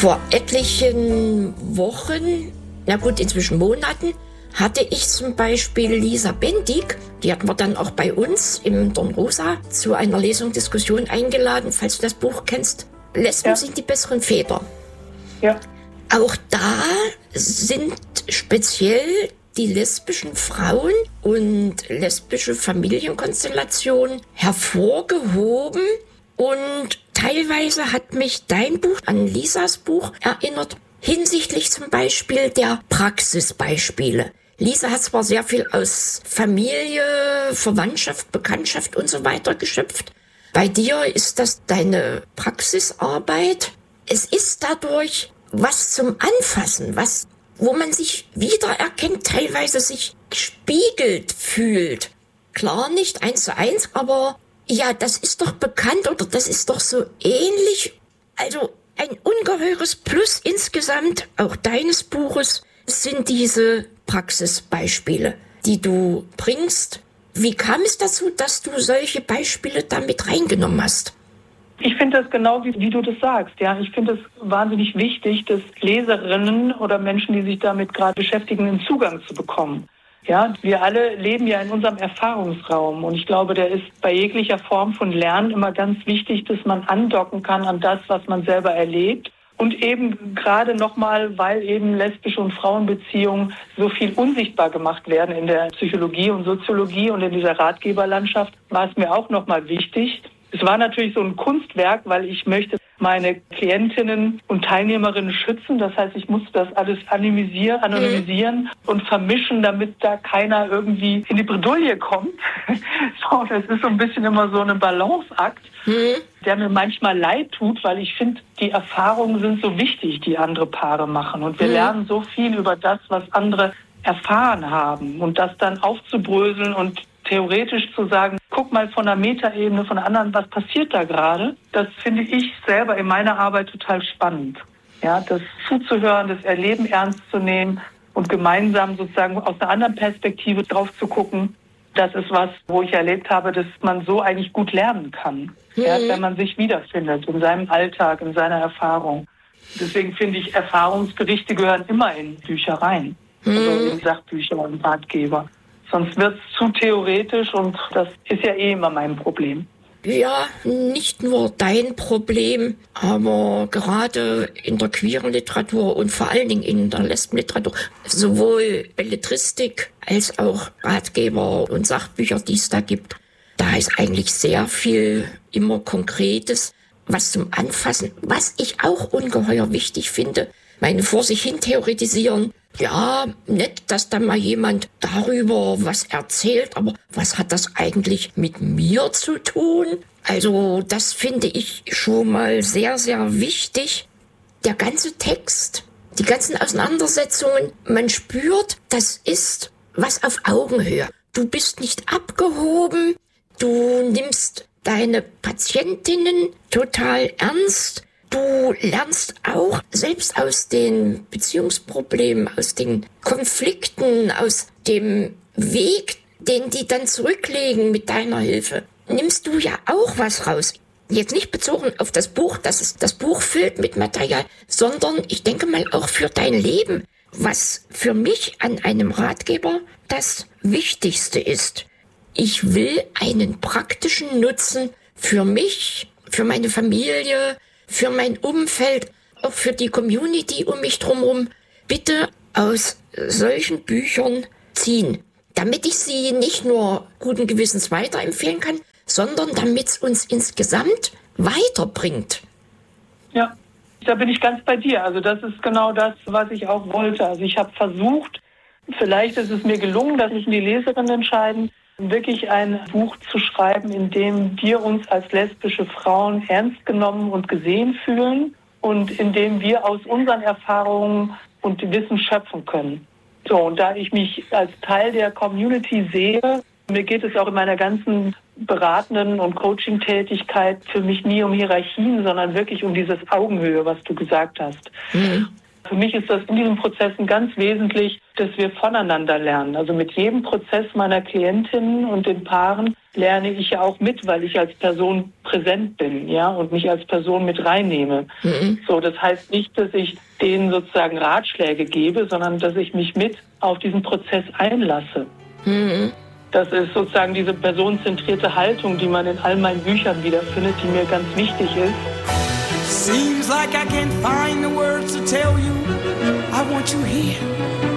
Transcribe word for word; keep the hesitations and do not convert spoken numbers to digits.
Vor etlichen Wochen, na gut, inzwischen Monaten, hatte ich zum Beispiel Lisa Bendig, die hatten wir dann auch bei uns im Dornrosa zu einer Lesung, Diskussion eingeladen, falls du das Buch kennst. Lesben ja. sind die besseren Väter. Ja. Auch da sind speziell die lesbischen Frauen und lesbische Familienkonstellationen hervorgehoben. Und teilweise hat mich dein Buch an Lisas Buch erinnert, hinsichtlich zum Beispiel der Praxisbeispiele. Lisa hat zwar sehr viel aus Familie, Verwandtschaft, Bekanntschaft und so weiter geschöpft. Bei dir ist das deine Praxisarbeit. Es ist dadurch was zum Anfassen, was, wo man sich wiedererkennt, teilweise sich gespiegelt fühlt. Klar nicht eins zu eins, aber ja, das ist doch bekannt oder das ist doch so ähnlich. Also ein ungeheures Plus insgesamt, auch deines Buches, sind diese Praxisbeispiele, die du bringst. Wie kam es dazu, dass du solche Beispiele da mit reingenommen hast? Ich finde das genau, wie, wie du das sagst. Ja, ich finde es wahnsinnig wichtig, dass Leserinnen oder Menschen, die sich damit gerade beschäftigen, einen Zugang zu bekommen. Ja, wir alle leben ja in unserem Erfahrungsraum und ich glaube, der ist bei jeglicher Form von Lernen immer ganz wichtig, dass man andocken kann an das, was man selber erlebt. Und eben gerade nochmal, weil eben lesbische und Frauenbeziehungen so viel unsichtbar gemacht werden in der Psychologie und Soziologie und in dieser Ratgeberlandschaft, war es mir auch nochmal wichtig. Es war natürlich so ein Kunstwerk, weil ich möchte meine Klientinnen und Teilnehmerinnen schützen. Das heißt, ich musste das alles anonymisieren, anonymisieren mhm. und vermischen, damit da keiner irgendwie in die Bredouille kommt. So, das ist so ein bisschen immer so ein Balanceakt, mhm. der mir manchmal leid tut, weil ich finde, die Erfahrungen sind so wichtig, die andere Paare machen. Und wir mhm. lernen so viel über das, was andere erfahren haben. Und das dann aufzubröseln und theoretisch zu sagen, guck mal von der Metaebene von anderen, was passiert da gerade? Das finde ich selber in meiner Arbeit total spannend. Ja, das zuzuhören, das Erleben ernst zu nehmen und gemeinsam sozusagen aus einer anderen Perspektive drauf zu gucken. Das ist was, wo ich erlebt habe, dass man so eigentlich gut lernen kann. Mhm. Ja, wenn man sich wiederfindet in seinem Alltag, in seiner Erfahrung. Deswegen finde ich, Erfahrungsberichte gehören immer in Bücher rein. Mhm. Also in Sachbücher und Ratgeber. Sonst wird es zu theoretisch und das ist ja eh immer mein Problem. Ja, nicht nur dein Problem, aber gerade in der queeren Literatur und vor allen Dingen in der Lesbenliteratur, sowohl Belletristik als auch Ratgeber und Sachbücher, die es da gibt, da ist eigentlich sehr viel immer Konkretes, was zum Anfassen, was ich auch ungeheuer wichtig finde, meine vor sich hin theoretisieren. Ja, nett, dass da mal jemand darüber was erzählt, aber was hat das eigentlich mit mir zu tun? Also das finde ich schon mal sehr, sehr wichtig. Der ganze Text, die ganzen Auseinandersetzungen, man spürt, das ist was auf Augenhöhe. Du bist nicht abgehoben, du nimmst deine Patientinnen total ernst. Du lernst auch selbst aus den Beziehungsproblemen, aus den Konflikten, aus dem Weg, den die dann zurücklegen mit deiner Hilfe, nimmst du ja auch was raus. Jetzt nicht bezogen auf das Buch, das ist das Buch füllt mit Material, sondern ich denke mal auch für dein Leben, was für mich an einem Ratgeber das Wichtigste ist. Ich will einen praktischen Nutzen für mich, für meine Familie, für mein Umfeld, auch für die Community um mich drumherum, bitte aus solchen Büchern ziehen, damit ich sie nicht nur guten Gewissens weiterempfehlen kann, sondern damit es uns insgesamt weiterbringt. Ja, da bin ich ganz bei dir. Also das ist genau das, was ich auch wollte. Also ich habe versucht, vielleicht ist es mir gelungen, dass sich die Leserinnen entscheiden, wirklich ein Buch zu schreiben, in dem wir uns als lesbische Frauen ernst genommen und gesehen fühlen und in dem wir aus unseren Erfahrungen und Wissen schöpfen können. So, und da ich mich als Teil der Community sehe, mir geht es auch in meiner ganzen beratenden und Coaching-Tätigkeit für mich nie um Hierarchien, sondern wirklich um dieses Augenhöhe, was du gesagt hast. Mhm. Für mich ist das in diesen Prozessen ganz wesentlich, dass wir voneinander lernen. Also mit jedem Prozess meiner Klientinnen und den Paaren lerne ich ja auch mit, weil ich als Person präsent bin, ja, und mich als Person mit reinnehme. Mhm. So, das heißt nicht, dass ich denen sozusagen Ratschläge gebe, sondern dass ich mich mit auf diesen Prozess einlasse. Mhm. Das ist sozusagen diese personenzentrierte Haltung, die man in all meinen Büchern wiederfindet, die mir ganz wichtig ist. Seems like I can't find the words to tell you I want you here.